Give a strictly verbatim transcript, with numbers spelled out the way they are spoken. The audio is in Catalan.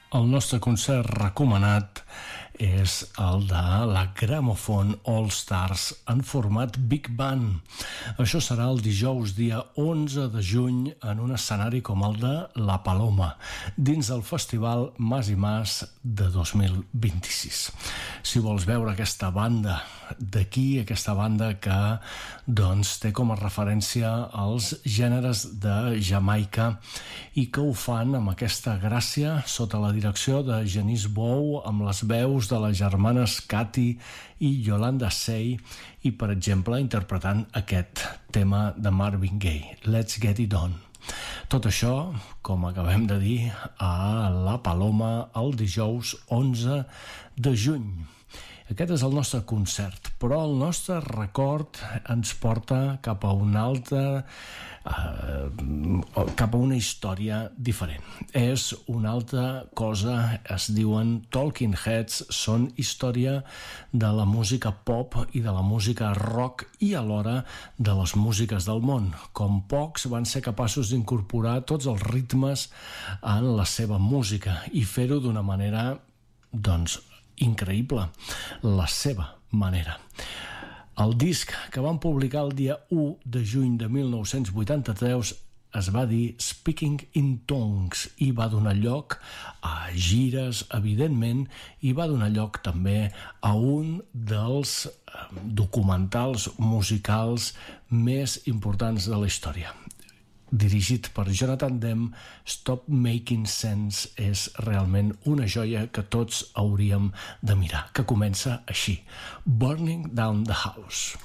El nostre concert recomanat és el de la Gramophone All Stars en format Big Band. Això serà el dijous dia onze de juny en un escenari com el de La Paloma, dins del festival Mas i Mas de dos mil vint-i-sis. Si vols veure aquesta banda d'aquí, aquesta banda que doncs, té com a referència els gèneres de Jamaica i que ho fan amb aquesta gràcia sota la direcció de Janice Bow, amb les veus de les germanes Cathy i Yolanda Say i, per exemple, interpretant aquest tema de Marvin Gaye, Let's Get It On. Tot això, com acabem de dir, a La Paloma el dijous onze de juny. Aquest és el nostre concert, però el nostre record ens porta cap a una altra, eh, cap a una història diferent. És una altra cosa, es diuen Talking Heads, són història de la música pop i de la música rock i alhora de les músiques del món. Com pocs van ser capaços d'incorporar tots els ritmes en la seva música i fer-ho d'una manera, doncs, increïble, la seva manera. El disc que van publicar el dia u de juny de mil nou-cents vuitanta-tres es va dir Speaking in Tongues i va donar lloc a gires, evidentment, i va donar lloc també a un dels documentals musicals més importants de la història. Dirigit per Jonathan Demme, Stop Making Sense és realment una joia que tots hauríem de mirar, que comença així: Burning Down the House.